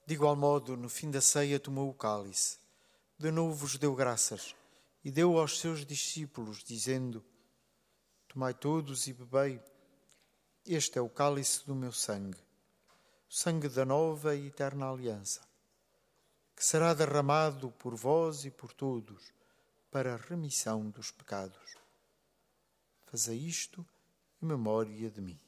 De igual modo, no fim da ceia, tomou o cálice, de novo vos deu graças e deu aos seus discípulos, dizendo: Tomai todos e bebei, este é o cálice do meu sangue, o sangue da nova e eterna aliança, que será derramado por vós e por todos para a remissão dos pecados. Fazei isto em memória de mim.